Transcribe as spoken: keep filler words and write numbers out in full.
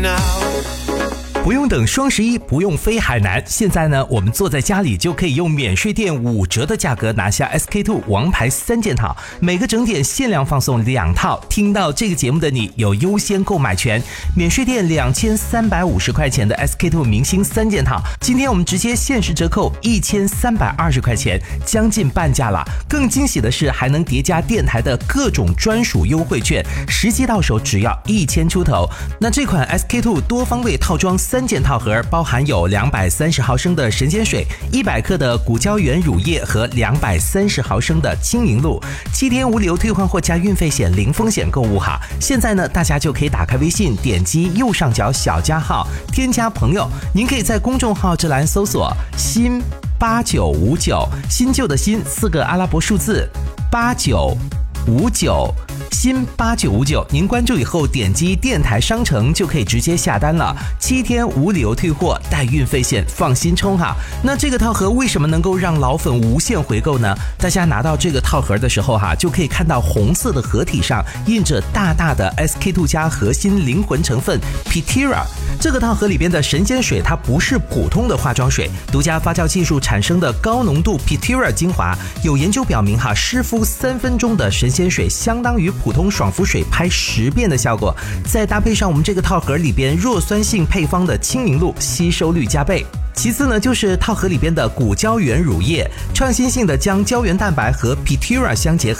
不用等双十一，不用飞海南，现在呢，我们坐在家里就可以用免税店五折的价格拿下 S K two 王牌三件套，每个整点限量放送两套。听到这个节目的你有优先购买权，免税店两千三百五十块钱的 S K two 明星三件套，今天我们直接限时折扣一千三百二十块钱，将近半价了。更惊喜的是，还能叠加电台的各种专属优惠券，实际到手只要一千出头。那这款 S K two 多方位套装三件套盒包含有两百三十毫升的神仙水、一百克的谷胶原乳液和两百三十毫升的青柠露，七天无理由退换货加运费险，零风险购物哈。现在呢，大家就可以打开微信，点击右上角小加号，添加朋友，您可以在公众号这栏搜索新八九五九，新旧的新四个阿拉伯数字八九五九。新八九五九，您关注以后点击电台商城就可以直接下单了，七天无理由退货，带运费险，放心冲哈。那这个套盒为什么能够让老粉无限回购呢？大家拿到这个套盒的时候哈，就可以看到红色的盒体上印着大大的 S K two 加核心灵魂成分 Pitira。这个套盒里边的神仙水它不是普通的化妆水，独家发酵技术产生的高浓度 Pitira 精华，有研究表明哈，湿敷三分钟的神仙水相当于普通爽肤水拍十遍的效果，再搭配上我们这个套盒里边弱酸性配方的青柠露，吸收率加倍。其次呢，就是套盒里边的谷胶原乳液，创新性的将胶原蛋白和 Pitira 相结合，